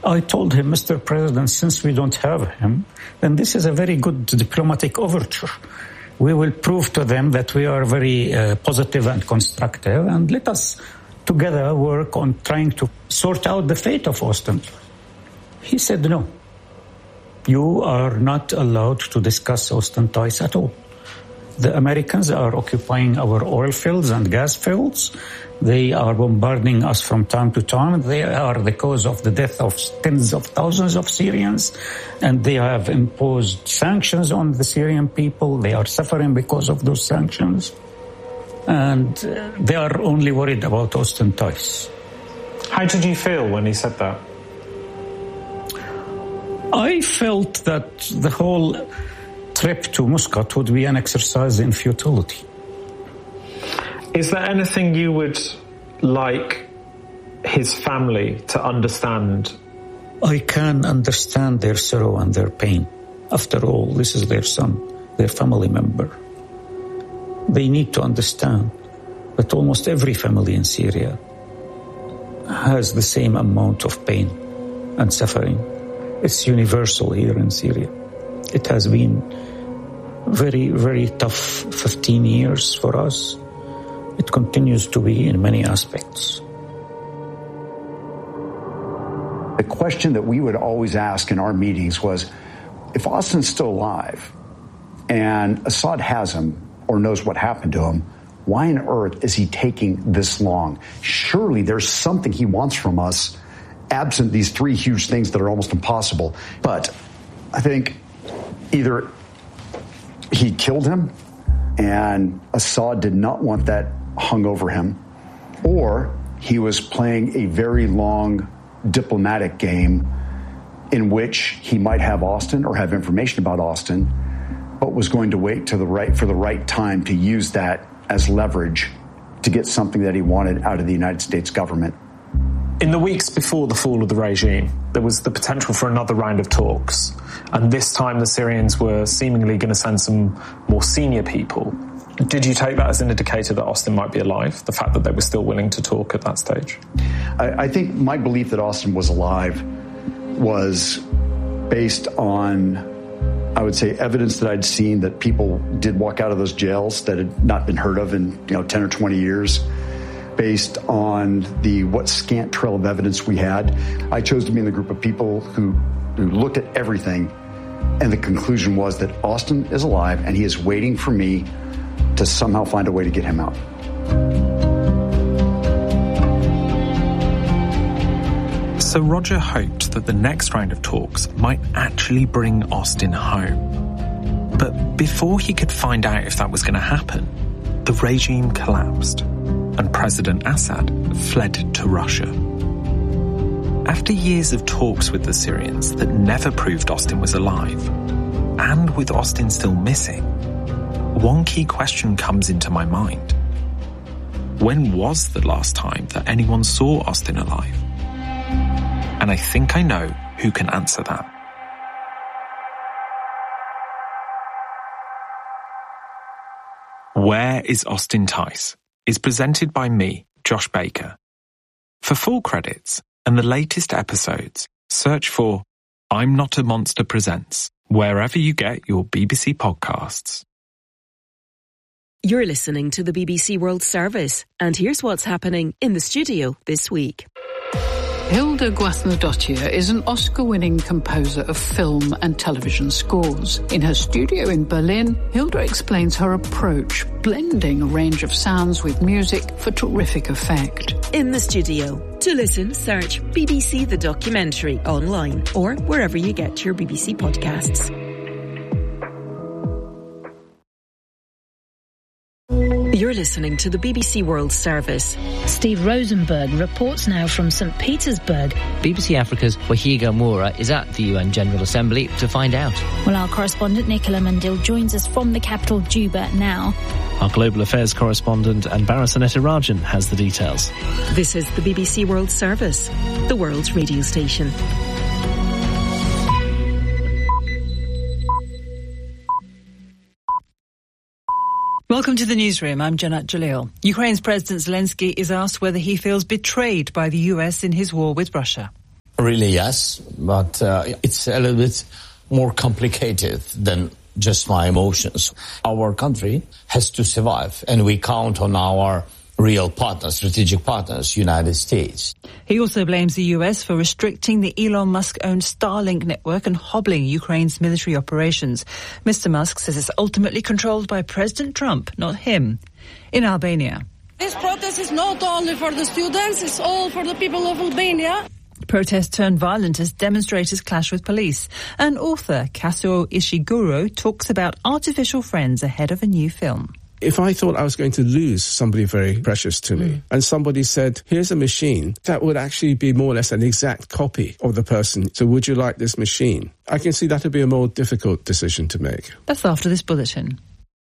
I told him, Mr. President, since we don't have him, then this is a very good diplomatic overture. We will prove to them that we are very positive and constructive, and let us together work on trying to sort out the fate of Austin. He said, no, you are not allowed to discuss Austin Tice at all. The Americans are occupying our oil fields and gas fields. They are bombarding us from time to time. They are the cause of the death of tens of thousands of Syrians, and they have imposed sanctions on the Syrian people. They are suffering because of those sanctions, and they are only worried about Austin Tice. How did you feel when he said that? I felt that the whole trip to Muscat would be an exercise in futility. Is there anything you would like his family to understand? I can understand their sorrow and their pain. After all, this is their son, their family member. They need to understand that almost every family in Syria has the same amount of pain and suffering. It's universal here in Syria. It has been very, very tough 15 years for us. It continues to be in many aspects. The question that we would always ask in our meetings was, if Austin's still alive and Assad has him or knows what happened to him, why on earth is he taking this long? Surely there's something he wants from us, absent these three huge things that are almost impossible. But I think either he killed him and Assad did not want that hung over him, or he was playing a very long diplomatic game in which he might have Austin or have information about Austin, but was going to wait for the right time to use that as leverage to get something that he wanted out of the United States government. In the weeks before the fall of the regime, there was the potential for another round of talks. And this time the Syrians were seemingly going to send some more senior people. Did you take that as an indicator that Austin might be alive, the fact that they were still willing to talk at that stage? I think my belief that Austin was alive was based on, I would say, evidence that I'd seen that people did walk out of those jails that had not been heard of in 10 or 20 years. Based on what scant trail of evidence we had, I chose to be in the group of people who looked at everything, and the conclusion was that Austin is alive and he is waiting for me to somehow find a way to get him out. So Roger hoped that the next round of talks might actually bring Austin home. But before he could find out if that was going to happen, the regime collapsed, and President Assad fled to Russia. After years of talks with the Syrians that never proved Austin was alive, and with Austin still missing, one key question comes into my mind. When was the last time that anyone saw Austin alive? And I think I know who can answer that. Where is Austin Tice? Is presented by me, Josh Baker. For full credits and the latest episodes, search for I'm Not a Monster Presents, wherever you get your BBC podcasts. You're listening to the BBC World Service, and here's what's happening in the studio this week. Hilda Guðnadóttir is an Oscar-winning composer of film and television scores. In her studio in Berlin, Hilda explains her approach, blending a range of sounds with music for terrific effect. In the studio. To listen, search BBC The Documentary online or wherever you get your BBC podcasts. You're listening to the BBC World Service. Steve Rosenberg reports now from St. Petersburg. BBC Africa's Wahiga Moura is at the UN General Assembly to find out. Well, our correspondent Nicola Mundil joins us from the capital, Juba, now. Our global affairs correspondent Anbara Sanetarajan has the details. This is the BBC World Service, the world's radio station. Welcome to the newsroom. I'm Janat Jalil. Ukraine's President Zelensky is asked whether he feels betrayed by the US in his war with Russia. Really, yes, but it's a little bit more complicated than just my emotions. Our country has to survive, and we count on our real partners, strategic partners, United States. He also blames the US for restricting the Elon Musk-owned Starlink network and hobbling Ukraine's military operations. Mr. Musk says it's ultimately controlled by President Trump, not him. In Albania, this protest is not only for the students, it's all for the people of Albania. Protests turned violent as demonstrators clash with police. And author Kazuo Ishiguro talks about artificial friends ahead of a new film. If I thought I was going to lose somebody very precious to me, and somebody said, here's a machine that would actually be more or less an exact copy of the person, so would you like this machine? I can see that would be a more difficult decision to make. That's after this bulletin.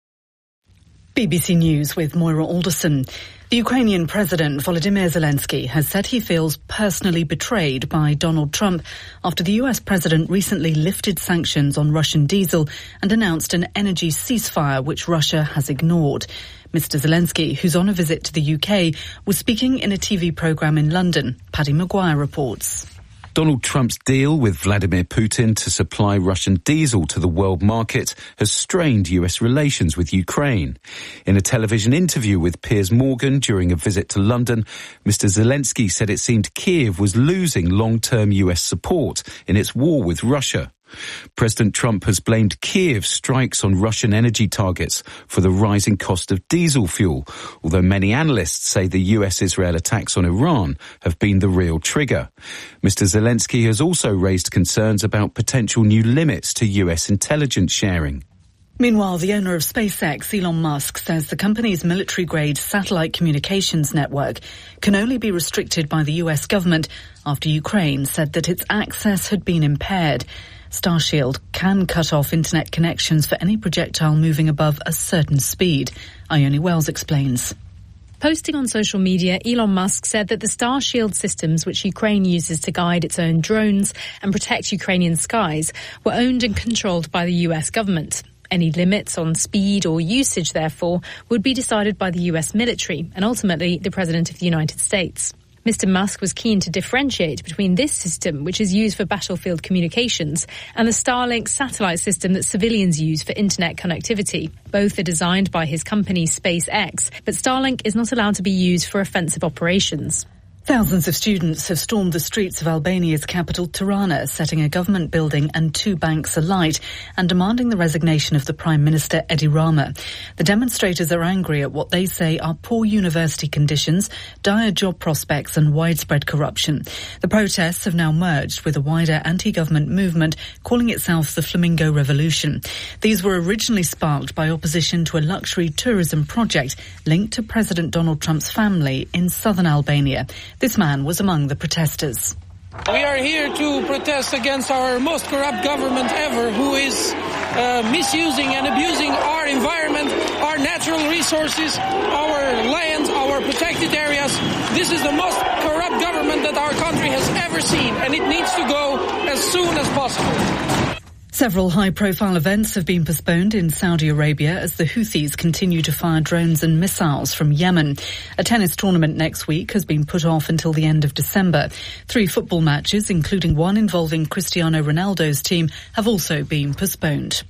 BBC News with Moira Alderson. The Ukrainian President Volodymyr Zelensky has said he feels personally betrayed by Donald Trump after the US President recently lifted sanctions on Russian diesel and announced an energy ceasefire which Russia has ignored. Mr. Zelensky, who's on a visit to the UK, was speaking in a TV programme in London. Paddy Maguire reports. Donald Trump's deal with Vladimir Putin to supply Russian diesel to the world market has strained US relations with Ukraine. In a television interview with Piers Morgan during a visit to London, Mr. Zelensky said it seemed Kyiv was losing long-term US support in its war with Russia. President Trump has blamed Kyiv's strikes on Russian energy targets for the rising cost of diesel fuel, although many analysts say the US-Israel attacks on Iran have been the real trigger. Mr. Zelensky has also raised concerns about potential new limits to US intelligence sharing. Meanwhile, the owner of SpaceX, Elon Musk, says the company's military-grade satellite communications network can only be restricted by the US government after Ukraine said that its access had been impaired. Starshield can cut off internet connections for any projectile moving above a certain speed. Ione Wells explains. Posting on social media, Elon Musk said that the Starshield systems, which Ukraine uses to guide its own drones and protect Ukrainian skies, were owned and controlled by the US government. Any limits on speed or usage, therefore, would be decided by the US military and ultimately the President of the United States. Mr. Musk was keen to differentiate between this system, which is used for battlefield communications, and the Starlink satellite system that civilians use for internet connectivity. Both are designed by his company SpaceX, but Starlink is not allowed to be used for offensive operations. Thousands of students have stormed the streets of Albania's capital, Tirana, setting a government building and 2 banks alight and demanding the resignation of the Prime Minister, Edi Rama. The demonstrators are angry at what they say are poor university conditions, dire job prospects and widespread corruption. The protests have now merged with a wider anti-government movement calling itself the Flamingo Revolution. These were originally sparked by opposition to a luxury tourism project linked to President Donald Trump's family in southern Albania. This man was among the protesters. We are here to protest against our most corrupt government ever, who is misusing and abusing our environment, our natural resources, our lands, our protected areas. This is the most corrupt government that our country has ever seen, and it needs to go as soon as possible. Several high-profile events have been postponed in Saudi Arabia as the Houthis continue to fire drones and missiles from Yemen. A tennis tournament next week has been put off until the end of December. 3 football matches, including one involving Cristiano Ronaldo's team, have also been postponed.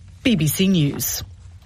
BBC News.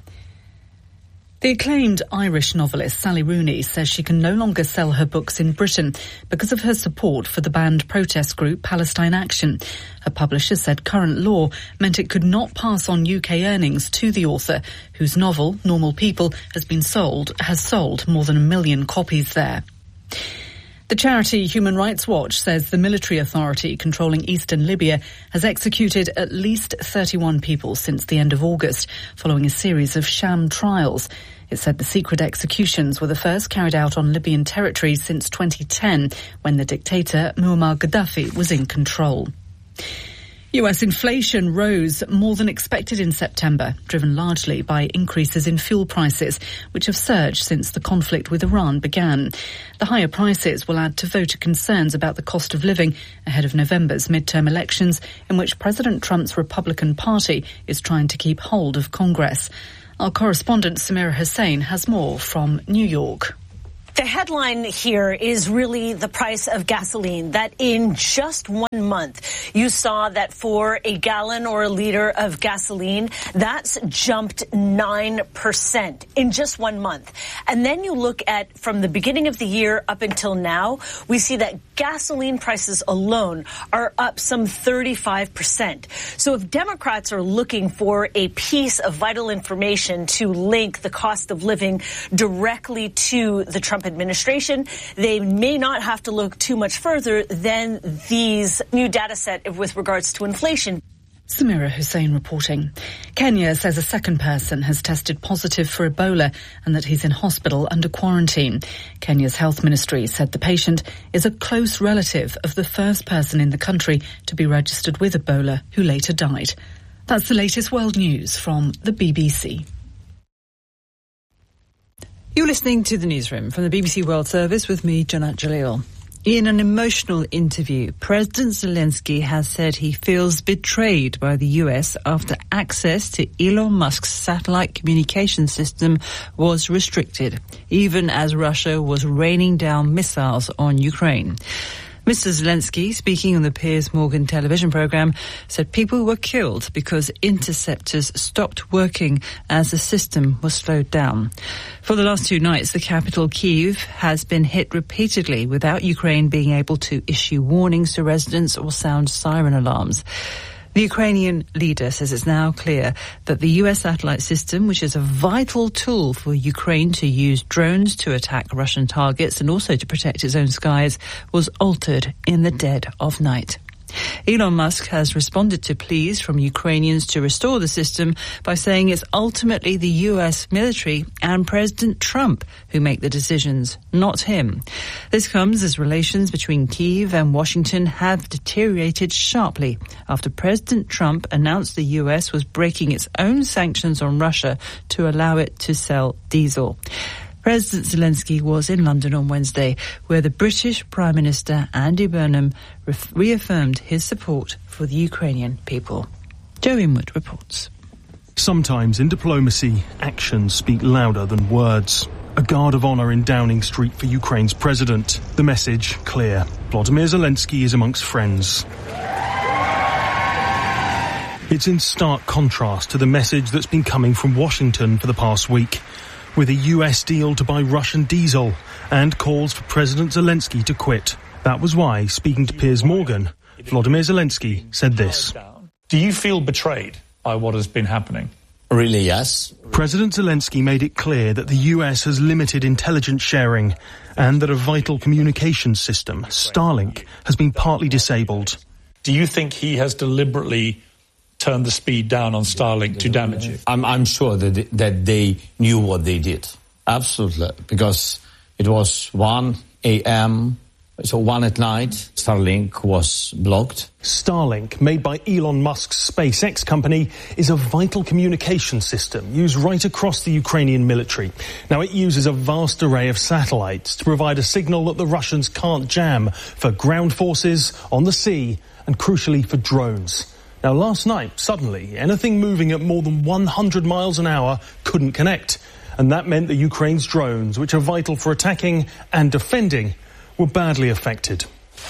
The acclaimed Irish novelist Sally Rooney says she can no longer sell her books in Britain because of her support for the banned protest group Palestine Action. Her publisher said current law meant it could not pass on UK earnings to the author, whose novel, Normal People, has sold more than 1 million copies there. The charity Human Rights Watch says the military authority controlling eastern Libya has executed at least 31 people since the end of August, following a series of sham trials. It said the secret executions were the first carried out on Libyan territory since 2010, when the dictator Muammar Gaddafi was in control. US inflation rose more than expected in September, driven largely by increases in fuel prices, which have surged since the conflict with Iran began. The higher prices will add to voter concerns about the cost of living ahead of November's midterm elections, in which President Trump's Republican Party is trying to keep hold of Congress. Our correspondent Samira Hussain has more from New York. The headline here is really the price of gasoline, that in just 1 month, you saw that for a gallon or a liter of gasoline, that's jumped 9% in just 1 month. And then you look at from the beginning of the year up until now, we see that gasoline prices alone are up some 35%. So if Democrats are looking for a piece of vital information to link the cost of living directly to the Trump administration, they may not have to look too much further than these new data set with regards to inflation. Samira Hussein reporting. Kenya says a second person has tested positive for Ebola and that he's in hospital under quarantine. Kenya's health ministry said the patient is a close relative of the first person in the country to be registered with Ebola who later died. That's the latest world news from the BBC. You're listening to the newsroom from the BBC World Service with me, Janat Jalil. In an emotional interview, President Zelensky has said he feels betrayed by the US after access to Elon Musk's satellite communication system was restricted, even as Russia was raining down missiles on Ukraine. Mr. Zelensky, speaking on the Piers Morgan television programme, said people were killed because interceptors stopped working as the system was slowed down. For the last 2 nights, the capital, Kyiv, has been hit repeatedly without Ukraine being able to issue warnings to residents or sound siren alarms. The Ukrainian leader says it's now clear that the US satellite system, which is a vital tool for Ukraine to use drones to attack Russian targets and also to protect its own skies, was altered in the dead of night. Elon Musk has responded to pleas from Ukrainians to restore the system by saying it's ultimately the US military and President Trump who make the decisions, not him. This comes as relations between Kyiv and Washington have deteriorated sharply after President Trump announced the US was breaking its own sanctions on Russia to allow it to sell diesel. President Zelensky was in London on Wednesday, where the British Prime Minister Andy Burnham reaffirmed his support for the Ukrainian people. Joe Inwood reports. Sometimes in diplomacy, actions speak louder than words. A guard of honour in Downing Street for Ukraine's president. The message clear. Volodymyr Zelensky is amongst friends. It's in stark contrast to the message that's been coming from Washington for the past week, with a US deal to buy Russian diesel and calls for President Zelensky to quit. That was why, speaking to Piers Morgan, Volodymyr Zelensky said this. Do you feel betrayed by what has been happening? Really, yes. President Zelensky made it clear that the US has limited intelligence sharing and that a vital communications system, Starlink, has been partly disabled. Do you think he has deliberately turned the speed down on Starlink to damage you? I'm sure that they knew what they did. Absolutely. Because it was 1 a.m., so 1 at night, Starlink was blocked. Starlink, made by Elon Musk's SpaceX company, is a vital communication system used right across the Ukrainian military. Now, it uses a vast array of satellites to provide a signal that the Russians can't jam for ground forces, on the sea, and crucially for drones. Now, last night, suddenly, anything moving at more than 100 miles an hour couldn't connect. And that meant that Ukraine's drones, which are vital for attacking and defending, were badly affected.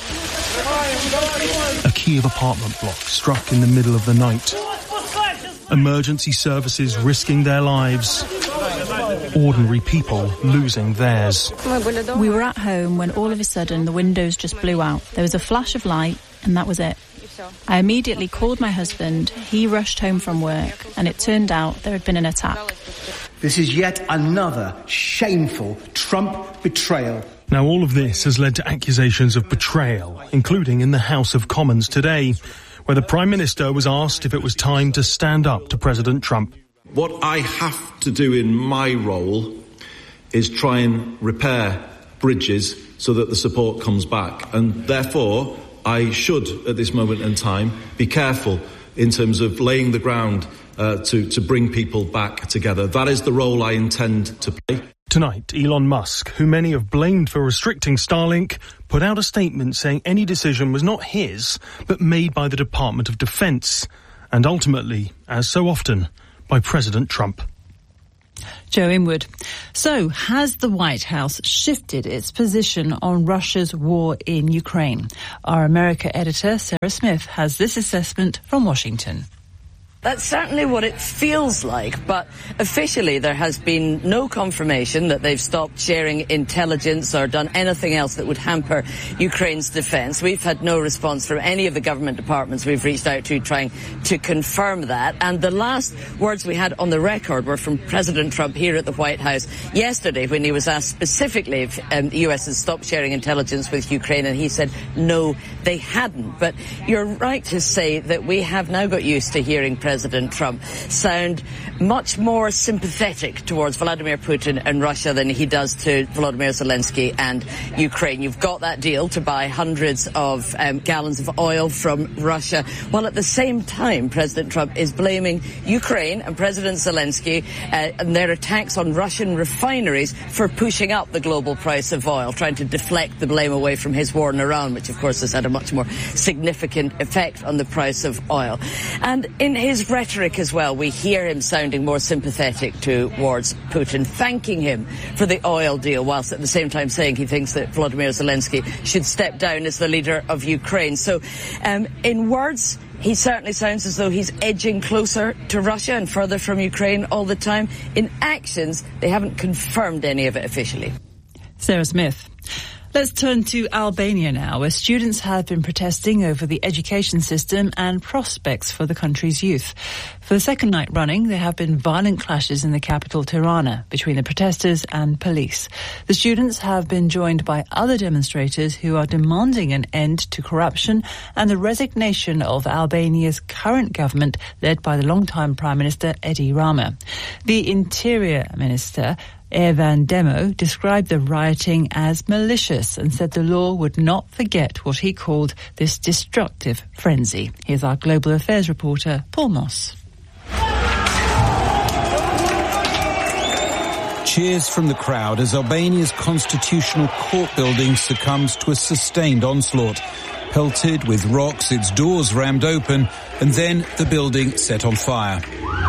A Kyiv apartment block struck in the middle of the night. Emergency services risking their lives. Ordinary people losing theirs. We were at home when all of a sudden the windows just blew out. There was a flash of light and that was it. I immediately called my husband. He rushed home from work and it turned out there had been an attack. This is yet another shameful Trump betrayal. Now, all of this has led to accusations of betrayal, including in the House of Commons today, where the Prime Minister was asked if it was time to stand up to President Trump. What I have to do in my role is try and repair bridges so that the support comes back. And therefore, I should, at this moment in time, be careful in terms of laying the ground to bring people back together. That is the role I intend to play. Tonight, Elon Musk, who many have blamed for restricting Starlink, put out a statement saying any decision was not his, but made by the Department of Defense, and ultimately, as so often, by President Trump. Joe Inwood. So, has the White House shifted its position on Russia's war in Ukraine? Our America editor, Sarah Smith, has this assessment from Washington. That's certainly what it feels like, but officially there has been no confirmation that they've stopped sharing intelligence or done anything else that would hamper Ukraine's defence. We've had no response from any of the government departments we've reached out to trying to confirm that. And the last words we had on the record were from President Trump here at the White House yesterday when he was asked specifically if the US has stopped sharing intelligence with Ukraine, and he said no, they hadn't. But you're right to say that we have now got used to hearing President Trump sound much more sympathetic towards Vladimir Putin and Russia than he does to Volodymyr Zelensky and Ukraine. You've got that deal to buy hundreds of gallons of oil from Russia, while at the same time President Trump is blaming Ukraine and President Zelensky and their attacks on Russian refineries for pushing up the global price of oil, trying to deflect the blame away from his war in Iran, which of course has had a much more significant effect on the price of oil. And in his rhetoric as well, we hear him sounding more sympathetic towards Putin, thanking him for the oil deal, whilst at the same time saying he thinks that Volodymyr Zelensky should step down as the leader of Ukraine. So in words, he certainly sounds as though he's edging closer to Russia and further from Ukraine all the time. In actions, they haven't confirmed any of it officially. Sarah Smith. Let's turn to Albania now, where students have been protesting over the education system and prospects for the country's youth. For the second night running, there have been violent clashes in the capital, Tirana, between the protesters and police. The students have been joined by other demonstrators who are demanding an end to corruption and the resignation of Albania's current government, led by the longtime Prime Minister Edi Rama. The Interior Minister Evan Demo described the rioting as malicious and said the law would not forget what he called this destructive frenzy. Here's our global affairs reporter, Paul Moss. Cheers from the crowd as Albania's constitutional court building succumbs to a sustained onslaught. Pelted with rocks, its doors rammed open, and then the building set on fire.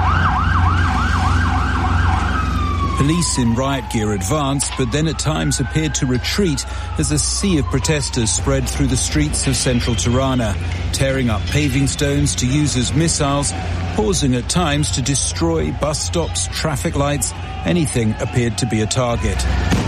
Police in riot gear advanced, but then at times appeared to retreat as a sea of protesters spread through the streets of central Tirana, tearing up paving stones to use as missiles, pausing at times to destroy bus stops, traffic lights. Anything appeared to be a target.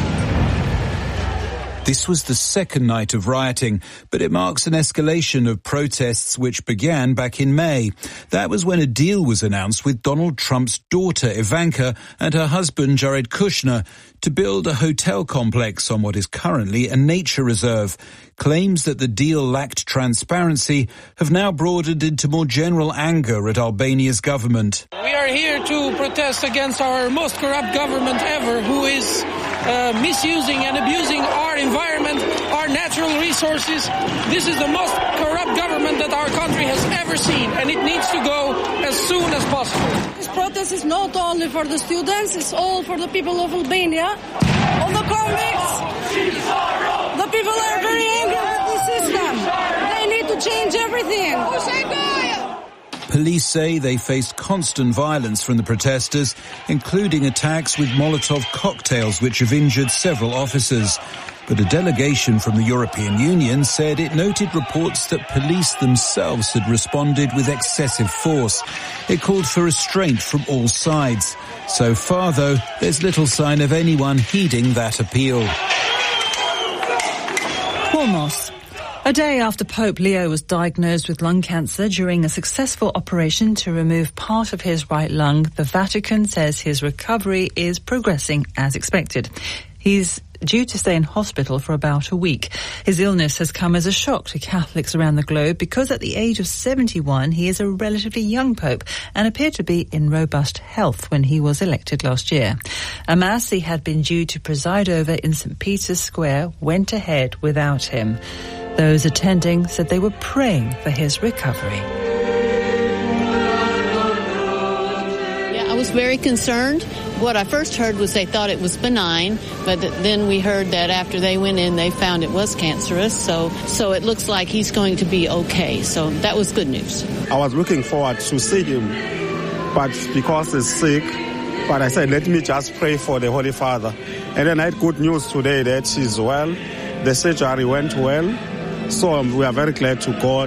This was the second night of rioting, but it marks an escalation of protests which began back in May. That was when a deal was announced with Donald Trump's daughter Ivanka and her husband Jared Kushner to build a hotel complex on what is currently a nature reserve. Claims that the deal lacked transparency have now broadened into more general anger at Albania's government. We are here to protest against our most corrupt government ever, who is misusing and abusing our environment, our natural resources. This is the most corrupt government that our country has ever seen, and it needs to go as soon as possible. This protest is not only for the students, it's all for the people of Albania. All the convicts, the people are very angry with the system. They need to change everything. Police say they faced constant violence from the protesters, including attacks with Molotov cocktails which have injured several officers. But a delegation from the European Union said it noted reports that police themselves had responded with excessive force. It called for restraint from all sides. So far, though, there's little sign of anyone heeding that appeal. Paul Moss. A day after Pope Leo was diagnosed with lung cancer during a successful operation to remove part of his right lung, the Vatican says his recovery is progressing as expected. He's due to stay in hospital for about a week. His illness has come as a shock to Catholics around the globe because at the age of 71, he is a relatively young pope and appeared to be in robust health when he was elected last year. A mass he had been due to preside over in St. Peter's Square went ahead without him. Those attending said they were praying for his recovery. Yeah, I was very concerned. What I first heard was they thought it was benign, but then we heard that after they went in, they found it was cancerous. So it looks like he's going to be okay. So that was good news. I was looking forward to see him, but because he's sick, But I said, let me just pray for the Holy Father. And then I had good news today that she's well. The surgery went well. So we are very glad to God.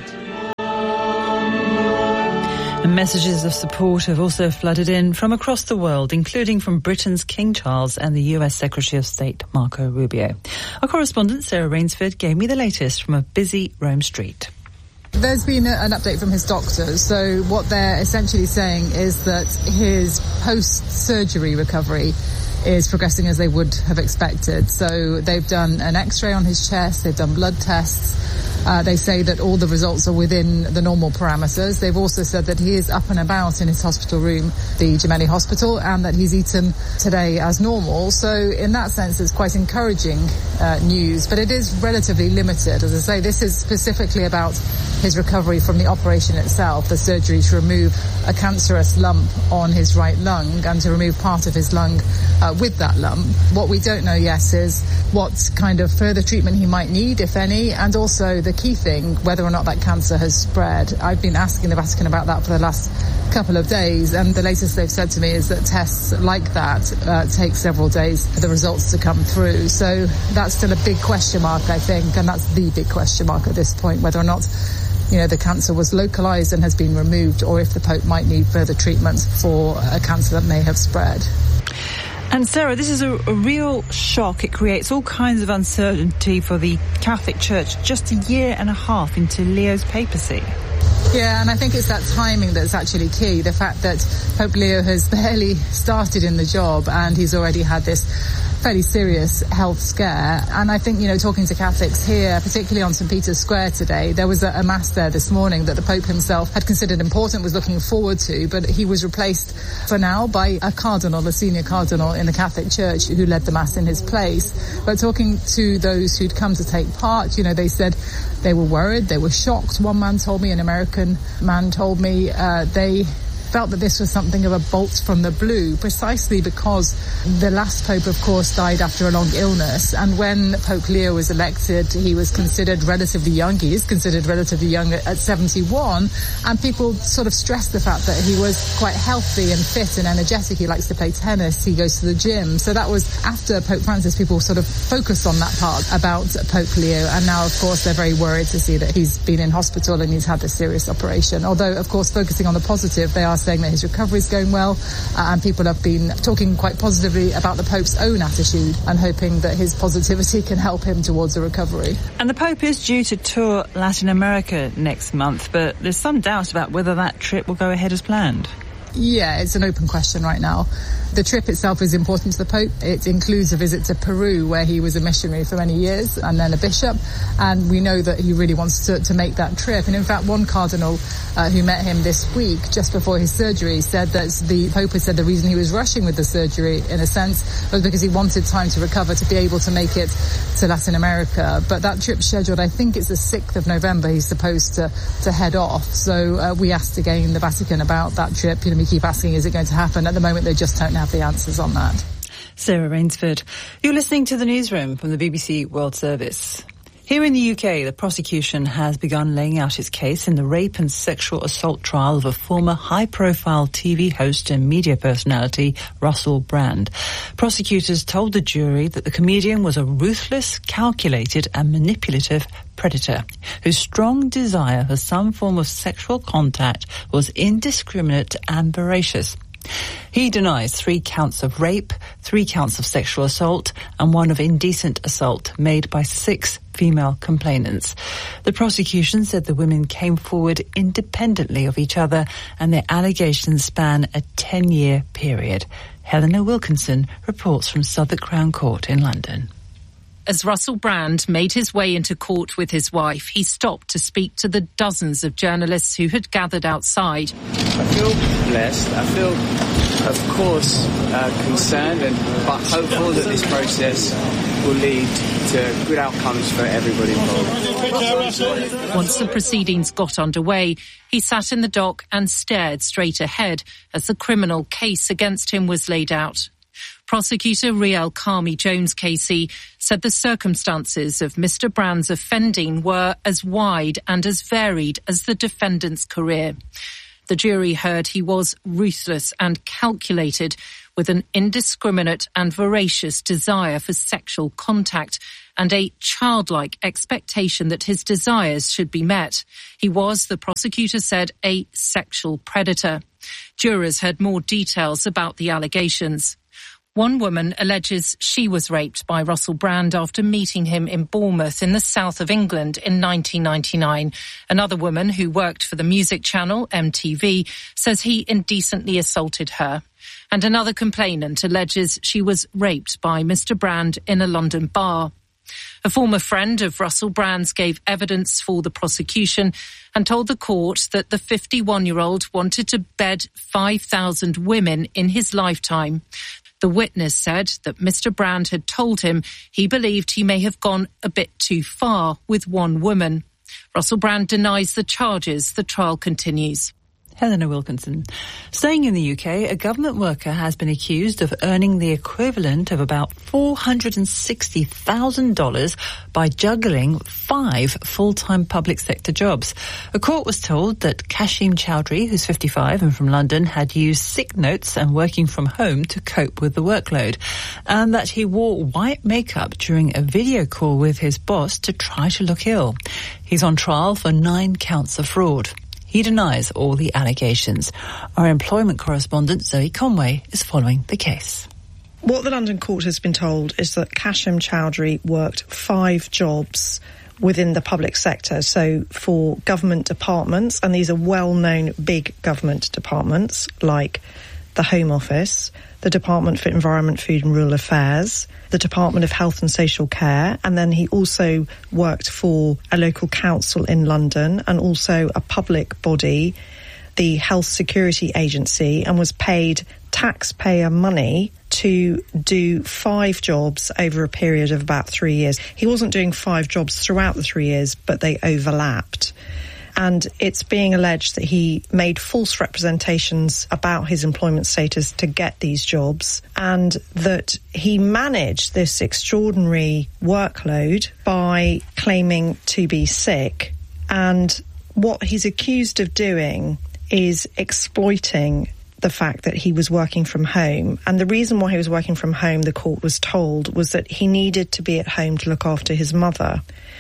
And messages of support have also flooded in from across the world, including from Britain's King Charles and the US Secretary of State, Marco Rubio. Our correspondent, Sarah Rainsford, gave me the latest from a busy Rome street. There's been an update from his doctors. So what they're essentially saying is that his post-surgery recovery is progressing as they would have expected. So they've done an X-ray on his chest, they've done blood tests. They say that all the results are within the normal parameters. They've also said that he is up and about in his hospital room, the Gemelli Hospital, and that he's eaten today as normal. So in that sense, it's quite encouraging news, but it is relatively limited. As I say, this is specifically about his recovery from the operation itself, the surgery to remove a cancerous lump on his right lung and to remove part of his lung with that lump. What we don't know yet is what kind of further treatment he might need, if any, and also the key thing, whether or not that cancer has spread. I've been asking the Vatican about that for the last couple of days, and the latest they've said to me is that tests like that take several days for the results to come through. So that's still a big question mark, I think, and that's the big question mark at this point, whether or not the cancer was localized and has been removed, or if the Pope might need further treatment for a cancer that may have spread. And Sarah, this is a real shock. It creates all kinds of uncertainty for the Catholic Church just a year and a half into Leo's papacy. Yeah, and I think it's that timing that's actually key. The fact that Pope Leo has barely started in the job and he's already had this fairly serious health scare. And I think, talking to Catholics here, particularly on St. Peter's Square today, there was a mass there this morning that the Pope himself had considered important, was looking forward to, but he was replaced for now by a cardinal, a senior cardinal in the Catholic Church who led the mass in his place. But talking to those who'd come to take part, they said they were worried, they were shocked. One man told me, an American man told me, they felt that this was something of a bolt from the blue, precisely because the last Pope, of course, died after a long illness. And when Pope Leo was elected, he was considered relatively young. He is considered relatively young at 71. And people sort of stressed the fact that he was quite healthy and fit and energetic. He likes to play tennis. He goes to the gym. So that was after Pope Francis, people sort of focused on that part about Pope Leo. And now, of course, they're very worried to see that he's been in hospital and he's had this serious operation. Although, of course, focusing on the positive, they are saying that his recovery is going well, and people have been talking quite positively about the Pope's own attitude and hoping that his positivity can help him towards a recovery. And the Pope is due to tour Latin America next month, but there's some doubt about whether that trip will go ahead as planned. Yeah, it's an open question right now. The trip itself is important to the Pope. It includes a visit to Peru, where he was a missionary for many years and then a bishop. And we know that he really wants to make that trip. And in fact, one cardinal who met him this week, just before his surgery, said that the Pope has said the reason he was rushing with the surgery, in a sense, was because he wanted time to recover to be able to make it to Latin America. But that trip's scheduled, I think it's the 6th of November, he's supposed to head off. So we asked again the Vatican about that trip. We keep asking, is it going to happen? At the moment, they just don't have the answers on that. Sarah Rainsford. You're listening to The Newsroom from the BBC World Service. Here in the UK, the prosecution has begun laying out its case in the rape and sexual assault trial of a former high-profile TV host and media personality, Russell Brand. Prosecutors told the jury that the comedian was a ruthless, calculated and manipulative predator whose strong desire for some form of sexual contact was indiscriminate and voracious. He denies 3 counts of rape, 3 counts of sexual assault, and 1 of indecent assault made by 6 female complainants. The prosecution said the women came forward independently of each other and their allegations span a 10-year period. Helena Wilkinson reports from Southwark Crown Court in London. As Russell Brand made his way into court with his wife, he stopped to speak to the dozens of journalists who had gathered outside. I feel blessed. I feel, of course, concerned but hopeful that this process will lead to good outcomes for everybody involved. Once the proceedings got underway, he sat in the dock and stared straight ahead as the criminal case against him was laid out. Prosecutor Riel Kami Jones KC said the circumstances of Mr. Brand's offending were as wide and as varied as the defendant's career. The jury heard he was ruthless and calculated, with an indiscriminate and voracious desire for sexual contact and a childlike expectation that his desires should be met. He was, the prosecutor said, a sexual predator. Jurors heard more details about the allegations. One woman alleges she was raped by Russell Brand after meeting him in Bournemouth in the south of England in 1999. Another woman who worked for the music channel, MTV, says he indecently assaulted her. And another complainant alleges she was raped by Mr. Brand in a London bar. A former friend of Russell Brand's gave evidence for the prosecution and told the court that the 51-year-old wanted to bed 5,000 women in his lifetime. The witness said that Mr. Brand had told him he believed he may have gone a bit too far with one woman. Russell Brand denies the charges. The trial continues. Helena Wilkinson. Staying in the UK, a government worker has been accused of earning the equivalent of about $460,000 by juggling 5 full-time public sector jobs. A court was told that Kashim Chowdhury, who's 55 and from London, had used sick notes and working from home to cope with the workload, and that he wore white makeup during a video call with his boss to try to look ill. He's on trial for 9 counts of fraud. He denies all the allegations. Our employment correspondent, Zoe Conway, is following the case. What the London court has been told is that Kashim Chowdhury worked 5 jobs within the public sector, so for government departments, and these are well-known big government departments like the Home Office, the Department for Environment, Food and Rural Affairs, the Department of Health and Social Care, and then he also worked for a local council in London and also a public body, the Health Security Agency, and was paid taxpayer money to do 5 jobs over a period of about 3 years. He wasn't doing 5 jobs throughout the 3 years, but they overlapped. And it's being alleged that he made false representations about his employment status to get these jobs, and that he managed this extraordinary workload by claiming to be sick. And what he's accused of doing is exploiting the fact that he was working from home. And the reason why he was working from home, the court was told, was that he needed to be at home to look after his mother.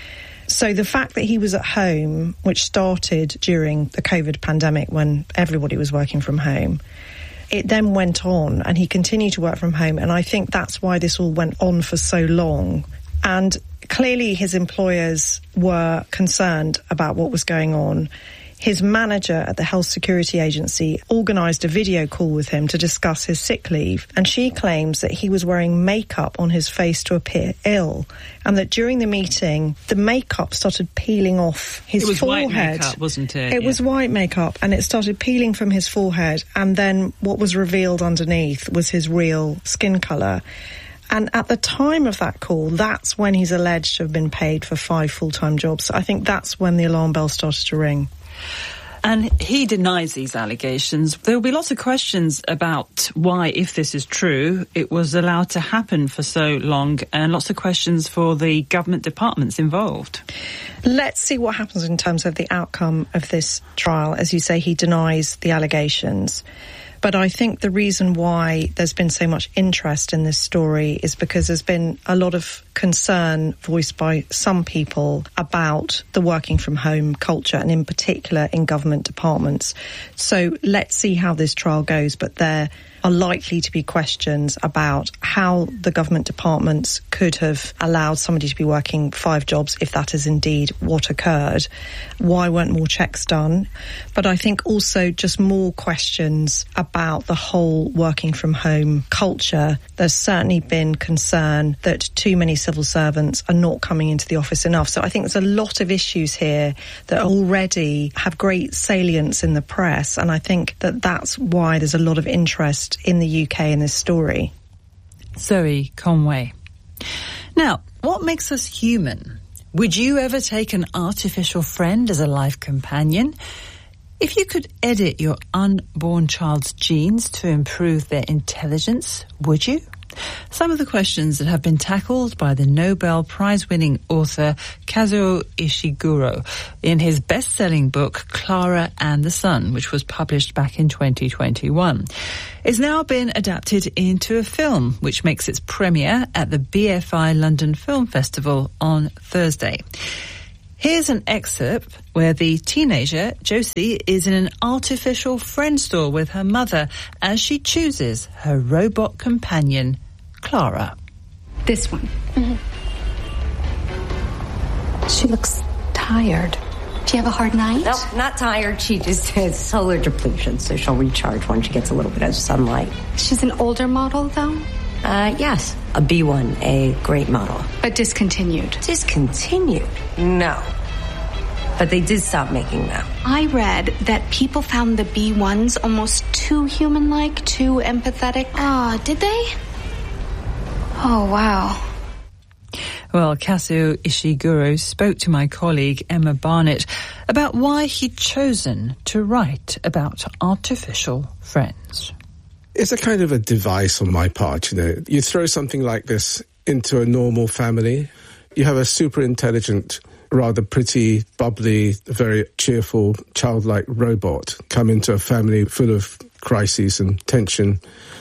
So the fact that he was at home, which started during the COVID pandemic when everybody was working from home, it then went on and he continued to work from home. And I think that's why this all went on for so long. And clearly his employers were concerned about what was going on. His manager at the Health Security Agency organised a video call with him to discuss his sick leave, and she claims that he was wearing makeup on his face to appear ill, and that during the meeting, the makeup started peeling off his forehead. It was white makeup, wasn't it? It was white makeup, and it started peeling from his forehead, and then what was revealed underneath was his real skin colour. And at the time of that call, that's when he's alleged to have been paid for 5 full-time jobs. I think that's when the alarm bell started to ring. And he denies these allegations. There will be lots of questions about why, if this is true, it was allowed to happen for so long, and lots of questions for the government departments involved. Let's see what happens in terms of the outcome of this trial. As you say, he denies the allegations. But I think the reason why there's been so much interest in this story is because there's been a lot of concern voiced by some people about the working from home culture, and in particular in government departments. So let's see how this trial goes, but there are likely to be questions about how the government departments could have allowed somebody to be working 5 jobs if that is indeed what occurred. Why weren't more checks done? But I think also just more questions about the whole working from home culture. There's certainly been concern that too many civil servants are not coming into the office enough. So I think there's a lot of issues here that already have great salience in the press, and I think that that's why there's a lot of interest in the UK in this story. Zoe Conway. Now, what makes us human? Would you ever take an artificial friend as a life companion? If you could edit your unborn child's genes to improve their intelligence, would you? Some of the questions that have been tackled by the Nobel Prize-winning author Kazuo Ishiguro in his best-selling book Clara and the Sun, which was published back in 2021. It's now been adapted into a film, which makes its premiere at the BFI London Film Festival on Thursday. Here's an excerpt where the teenager, Josie, is in an artificial friend store with her mother as she chooses her robot companion, Clara. This one. Mm-hmm. She looks tired. Do you have a hard night? Nope, not tired. She just has solar depletion, so she'll recharge when she gets a little bit of sunlight. She's an older model, though? Yes. A B1, a great model. But discontinued. Discontinued? No. But they did stop making them. I read that people found the B1s almost too human-like, too empathetic. Did they? Oh, wow. Well, Kazuo Ishiguro spoke to my colleague Emma Barnett about why he'd chosen to write about artificial friends. It's a kind of a device on my part, You throw something like this into a normal family. You have a super intelligent, rather pretty, bubbly, very cheerful, childlike robot come into a family full of crises and tension.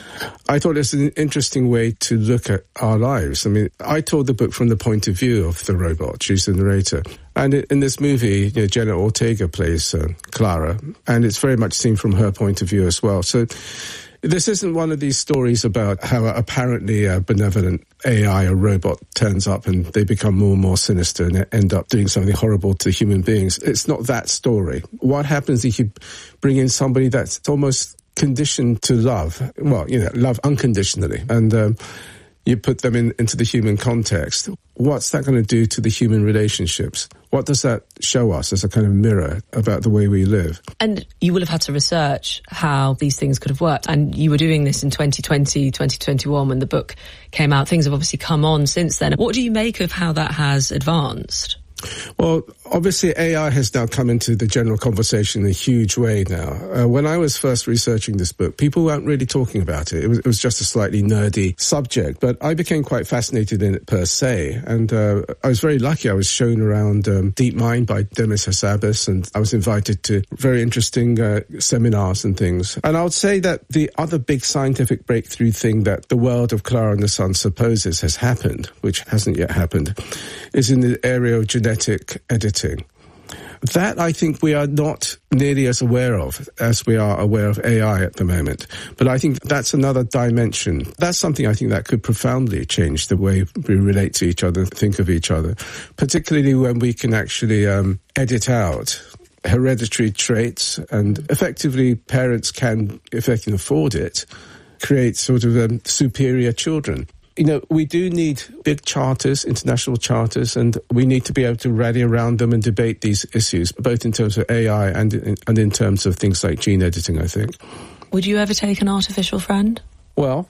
I thought it's an interesting way to look at our lives. I mean, I told the book from the point of view of the robot. She's the narrator. And in this movie, Jenna Ortega plays Clara, and it's very much seen from her point of view as well. So this isn't one of these stories about how apparently a benevolent AI or robot turns up and they become more and more sinister and end up doing something horrible to human beings. It's not that story. What happens if you bring in somebody that's almost conditioned to love? Well, love unconditionally. And you put them into the human context. What's that going to do to the human relationships? What does that show us as a kind of mirror about the way we live? And you will have had to research how these things could have worked. And you were doing this in 2020, 2021 when the book came out. Things have obviously come on since then. What do you make of how that has advanced? Well, obviously AI has now come into the general conversation in a huge way now. When I was first researching this book, people weren't really talking about it. It was just a slightly nerdy subject, but I became quite fascinated in it per se. And I was very lucky. I was shown around DeepMind by Demis Hassabis, and I was invited to very interesting seminars and things. And I would say that the other big scientific breakthrough thing that the world of Clara and the Sun supposes has happened, which hasn't yet happened, is in the area of genetic editing. That I think we are not nearly as aware of as we are aware of AI at the moment. But I think that's another dimension. That's something I think that could profoundly change the way we relate to each other, think of each other, particularly when we can actually edit out hereditary traits, and effectively parents can, if they can afford it, create sort of superior children. We do need big charters, international charters, and we need to be able to rally around them and debate these issues, both in terms of AI and in terms of things like gene editing, I think. Would you ever take an artificial friend? Well,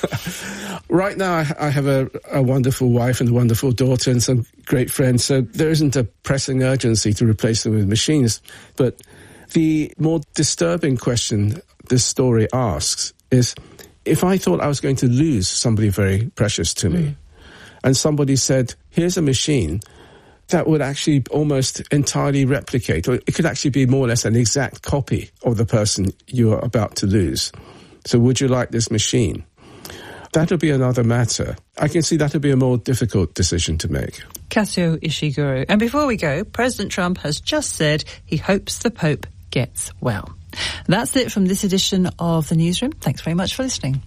right now I have a wonderful wife and a wonderful daughter and some great friends, so there isn't a pressing urgency to replace them with machines. But the more disturbing question this story asks is, if I thought I was going to lose somebody very precious to me, and somebody said, here's a machine that would actually almost entirely replicate, or it could actually be more or less an exact copy of the person you're about to lose. So would you like this machine? That would be another matter. I can see that would be a more difficult decision to make. Kazuo Ishiguro. And before we go, President Trump has just said he hopes the Pope gets well. That's it from this edition of The Newsroom. Thanks very much for listening.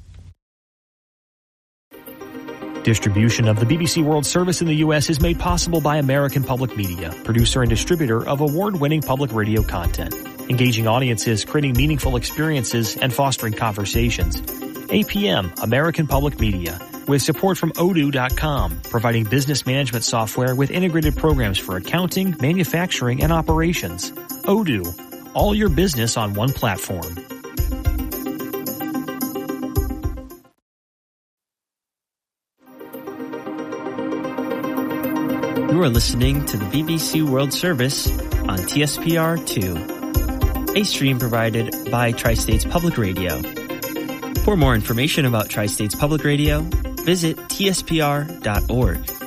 Distribution of the BBC World Service in the U.S. is made possible by American Public Media, producer and distributor of award-winning public radio content, engaging audiences, creating meaningful experiences, and fostering conversations. APM, American Public Media, with support from Odoo.com, providing business management software with integrated programs for accounting, manufacturing, and operations. Odoo, all your business on one platform. You are listening to the BBC World Service on TSPR2, a stream provided by Tri-States Public Radio. For more information about Tri-States Public Radio, visit tspr.org.